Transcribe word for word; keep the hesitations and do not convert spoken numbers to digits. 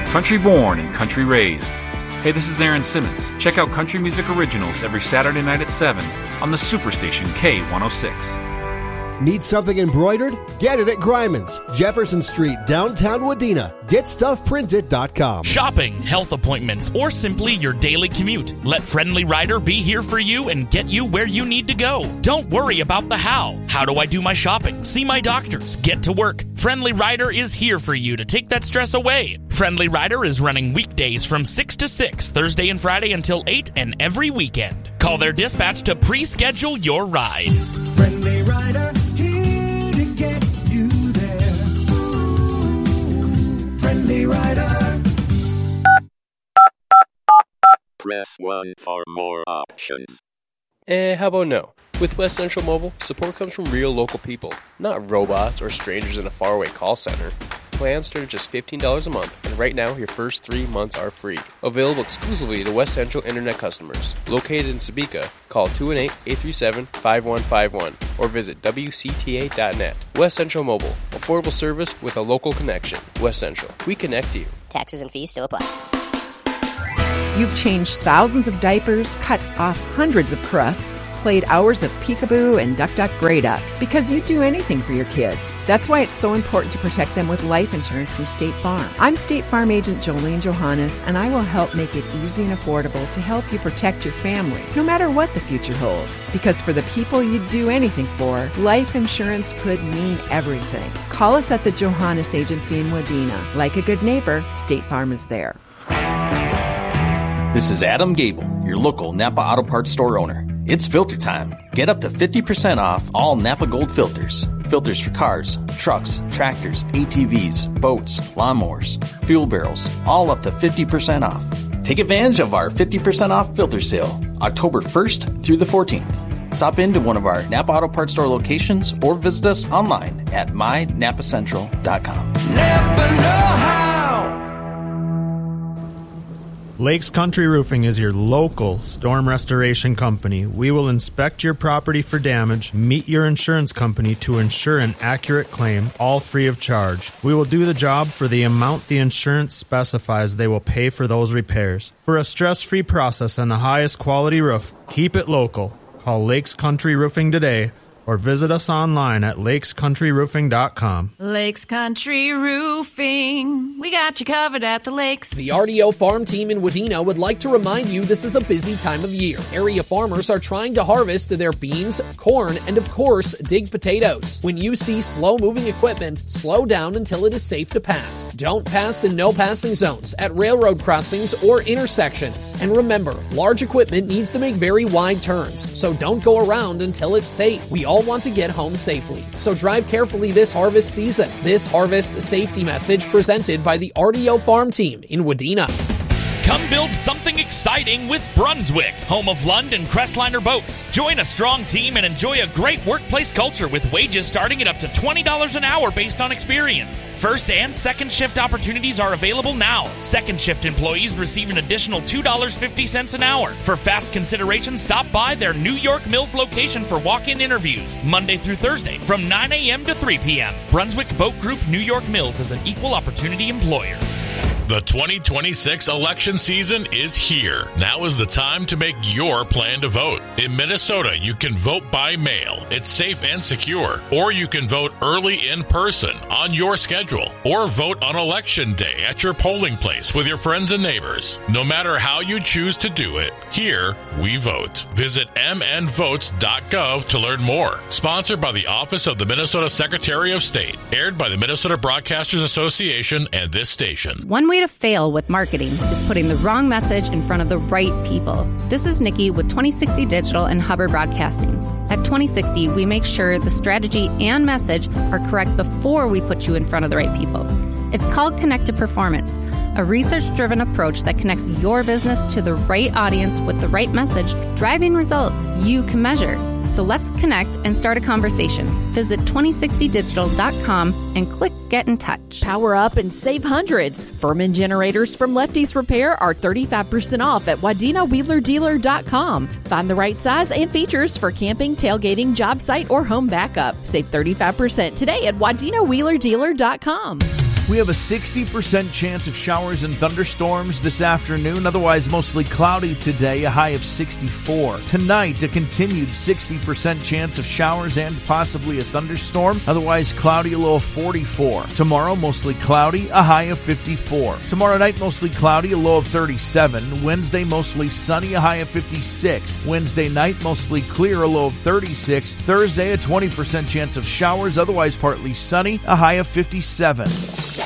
Country born and country raised. Hey, this is Aaron Simmons. Check out Country Music Originals every Saturday night at seven on the Superstation K one oh six. Need something embroidered? Get it at Greiman's, Jefferson Street, downtown Wadena. Get stuff printed dot com. Shopping, health appointments, or simply your daily commute. Let Friendly Rider be here for you and get you where you need to go. Don't worry about the how. How do I do my shopping? See my doctors. Get to work. Friendly Rider is here for you to take that stress away. Friendly Rider is running weekdays from six to six, Thursday and Friday until eight, and every weekend. Call their dispatch to pre-schedule your ride. Friendly Rider, here to get you there. Friendly Rider. Press one for more options. Eh, how about no? With West Central Mobile, support comes from real local people, not robots or strangers in a faraway call center. Plans start at just fifteen dollars a month, and right now your first three months are free. Available exclusively to West Central Internet customers. Located in Sebeka, call two one eight, eight three seven, five one five one or visit W C T A dot net. West Central Mobile, affordable service with a local connection. West Central, we connect you. Taxes and fees still apply. You've changed thousands of diapers, cut off hundreds of crusts, played hours of peekaboo and duck duck gray duck, because you'd do anything for your kids. That's why it's so important to protect them with life insurance from State Farm. I'm State Farm Agent Jolene Johannes, and I will help make it easy and affordable to help you protect your family, no matter what the future holds. Because for the people you'd do anything for, life insurance could mean everything. Call us at the Johannes Agency in Wadena. Like a good neighbor, State Farm is there. This is Adam Gable, your local Napa Auto Parts store owner. It's filter time. Get up to fifty percent off all Napa Gold filters. Filters for cars, trucks, tractors, A T Vs, boats, lawnmowers, fuel barrels, all up to fifty percent off. Take advantage of our fifty percent off filter sale, October first through the fourteenth. Stop into one of our Napa Auto Parts store locations or visit us online at my napa central dot com. Never know how. Lakes Country Roofing is your local storm restoration company. We will inspect your property for damage, meet your insurance company to ensure an accurate claim, all free of charge. We will do the job for the amount the insurance specifies they will pay for those repairs. For a stress-free process and the highest quality roof, keep it local. Call Lakes Country Roofing today or visit us online at lakes country roofing dot com. Lakes Country Roofing. We got you covered at the lakes. The R D O Farm Team in Wadena would like to remind you this is a busy time of year. Area farmers are trying to harvest their beans, corn, and of course, dig potatoes. When you see slow-moving equipment, slow down until it is safe to pass. Don't pass in no passing zones, at railroad crossings, or intersections. And remember, large equipment needs to make very wide turns, so don't go around until it's safe. We all want to get home safely, so drive carefully this harvest season. This harvest safety message presented by the R D O Farm Team in Wadena. Come build something exciting with Brunswick, home of Lund and Crestliner boats. Join a strong team and enjoy a great workplace culture with wages starting at up to twenty dollars an hour based on experience. First and second shift opportunities are available now. Second shift employees receive an additional two dollars and fifty cents an hour. For fast consideration, stop by their New York Mills location for walk-in interviews, Monday through Thursday from nine a.m. to three p.m. Brunswick Boat Group New York Mills is an equal opportunity employer. The twenty twenty-six election season is here. Now is the time to make your plan to vote. In Minnesota, you can vote by mail. It's safe and secure. Or you can vote early in person on your schedule. Or vote on election day at your polling place with your friends and neighbors. No matter how you choose to do it, here we vote. Visit m n votes dot gov to learn more. Sponsored by the Office of the Minnesota Secretary of State. Aired by the Minnesota Broadcasters Association and this station. One way to fail with marketing is putting the wrong message in front of the right people. This is Nikki with twenty sixty Digital and Hubbard Broadcasting. At twenty sixty, we make sure the strategy and message are correct before we put you in front of the right people. It's called Connected Performance, a research-driven approach that connects your business to the right audience with the right message, driving results you can measure. So let's connect and start a conversation. Visit twenty sixty digital dot com and click Get in Touch. Power up and save hundreds. Furman generators from Lefty's Repair are thirty-five percent off at wadena wheeler dealer dot com. Find the right size and features for camping, tailgating, job site, or home backup. Save thirty-five percent today at wadena wheeler dealer dot com. We have a sixty percent chance of showers and thunderstorms this afternoon, otherwise mostly cloudy today, a high of sixty-four. Tonight, a continued sixty percent chance of showers and possibly a thunderstorm, otherwise cloudy, a low of forty-four. Tomorrow, mostly cloudy, a high of fifty-four. Tomorrow night, mostly cloudy, a low of thirty-seven. Wednesday, mostly sunny, a high of fifty-six. Wednesday night, mostly clear, a low of thirty-six. Thursday, a twenty percent chance of showers, otherwise partly sunny, a high of fifty-seven.